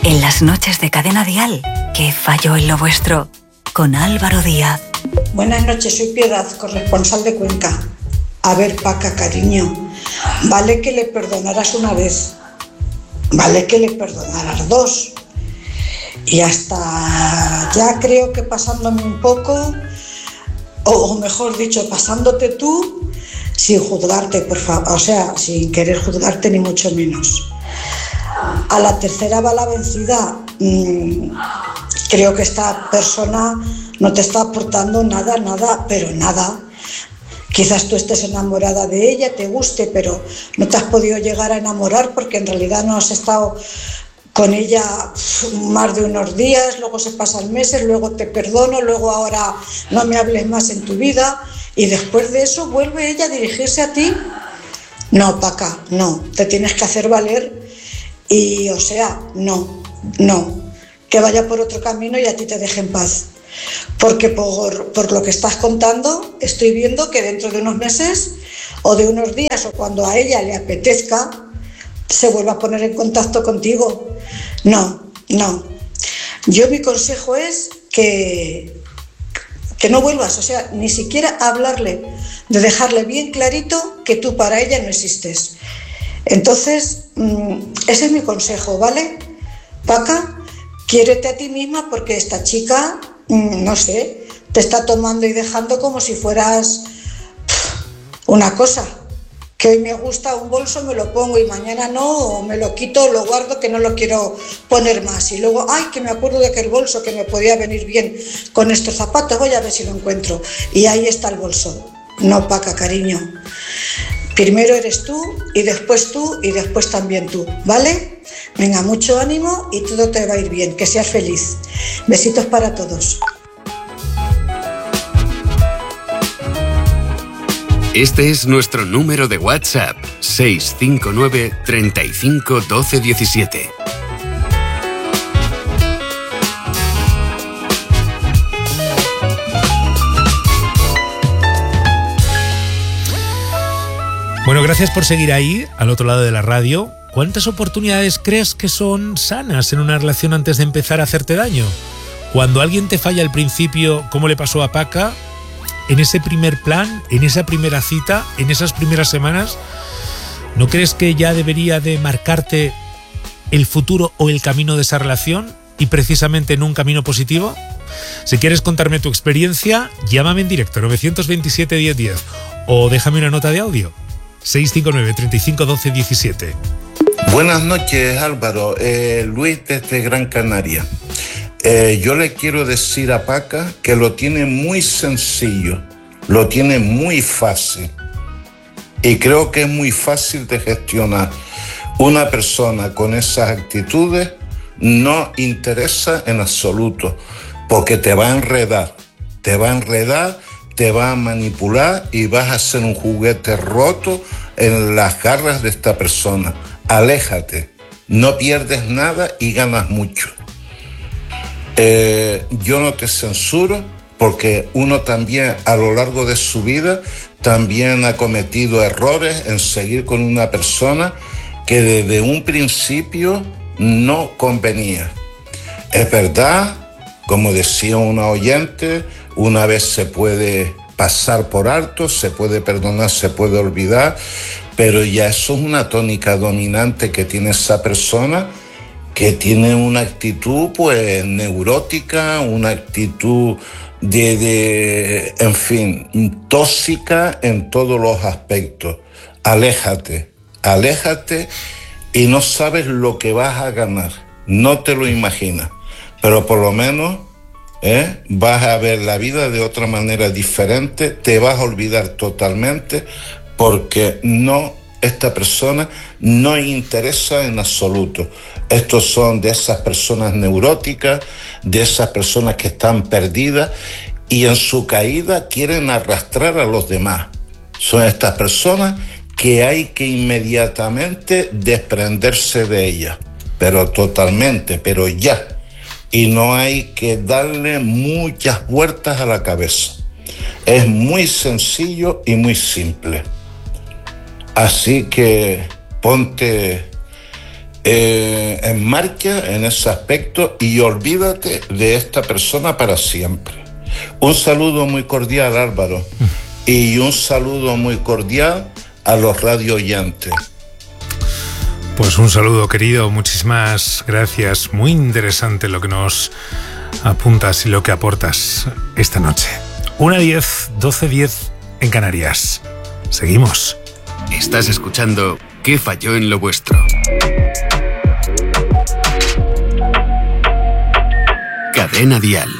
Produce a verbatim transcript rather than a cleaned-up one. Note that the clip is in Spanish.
En las noches de Cadena Dial, ¿qué falló en lo vuestro? Con Álvaro Díaz. Buenas noches, soy Piedad, corresponsal de Cuenca. A ver, Paca, cariño, vale que le perdonaras una vez, vale que le perdonaras dos, y hasta ya creo que pasándome un poco, o mejor dicho, pasándote tú, sin juzgarte, por favor, o sea, sin querer juzgarte ni mucho menos. A la tercera va la vencida. Mm, creo que esta persona no te está aportando nada, nada, pero nada. Quizás tú estés enamorada de ella, te guste, pero no te has podido llegar a enamorar porque en realidad no has estado con ella más de unos días, luego se pasan meses, luego te perdono, luego ahora no me hables más en tu vida, y después de eso vuelve ella a dirigirse a ti. No, Paca, no, te tienes que hacer valer. Y, o sea, no, no, que vaya por otro camino y a ti te deje en paz. Porque por, por lo que estás contando, estoy viendo que dentro de unos meses o de unos días o cuando a ella le apetezca, se vuelva a poner en contacto contigo. No, no. Yo mi consejo es que, que no vuelvas, o sea, ni siquiera a hablarle, de dejarle bien clarito que tú para ella no existes. Entonces, ese es mi consejo, ¿vale? Paca, quiérete a ti misma porque esta chica, no sé, te está tomando y dejando como si fueras una cosa. Que hoy me gusta un bolso, me lo pongo y mañana no, o me lo quito, lo guardo, que no lo quiero poner más. Y luego, ay, que me acuerdo de aquel bolso que me podía venir bien con estos zapatos, voy a ver si lo encuentro. Y ahí está el bolso. No, Paca, cariño. Primero eres tú, y después tú, y después también tú, ¿vale? Venga, mucho ánimo y todo te va a ir bien, que seas feliz. Besitos para todos. Este es nuestro número de WhatsApp, seis cinco nueve, treinta y cinco, doce diecisiete. Bueno, gracias por seguir ahí, al otro lado de la radio. ¿Cuántas oportunidades crees que son sanas en una relación antes de empezar a hacerte daño? Cuando alguien te falla al principio, como le pasó a Paca, en ese primer plan, en esa primera cita, en esas primeras semanas, ¿no crees que ya debería de marcarte el futuro o el camino de esa relación y precisamente en un camino positivo? Si quieres contarme tu experiencia, llámame en directo, nueve dos siete, diez diez, o déjame una nota de audio. seis cinco nueve, treinta y cinco, doce diecisiete. Buenas noches, Álvaro. Eh, Luis desde Gran Canaria. Eh, yo le quiero decir a Paca que lo tiene muy sencillo, lo tiene muy fácil. Y creo que es muy fácil de gestionar. Una persona con esas actitudes no interesa en absoluto, porque te va a enredar, te va a enredar, te va a manipular y vas a ser un juguete roto en las garras de esta persona. Aléjate, no pierdes nada y ganas mucho. Eh, yo no te censuro porque uno también a lo largo de su vida también ha cometido errores en seguir con una persona que desde un principio no convenía. Es verdad, como decía una oyente, una vez se puede pasar por alto, se puede perdonar, se puede olvidar, pero ya eso es una tónica dominante que tiene esa persona, que tiene una actitud pues neurótica, una actitud de, de, en fin, tóxica en todos los aspectos. Aléjate, aléjate y no sabes lo que vas a ganar, no te lo imaginas, pero por lo menos ¿eh? vas a ver la vida de otra manera diferente, te vas a olvidar totalmente porque no, esta persona no interesa en absoluto. Estos son de esas personas neuróticas, de esas personas que están perdidas y en su caída quieren arrastrar a los demás. Son estas personas que hay que inmediatamente desprenderse de ellas, pero totalmente, pero ya. Y no hay que darle muchas vueltas a la cabeza. Es muy sencillo y muy simple. Así que ponte eh, enmarca en ese aspecto y olvídate de esta persona para siempre. Un saludo muy cordial, Álvaro, y un saludo muy cordial a los radio oyentes. Pues un saludo, querido, muchísimas gracias. Muy interesante lo que nos apuntas y lo que aportas esta noche. una diez, doce diez en Canarias. Seguimos. Estás escuchando ¿Qué falló en lo vuestro? Cadena Dial.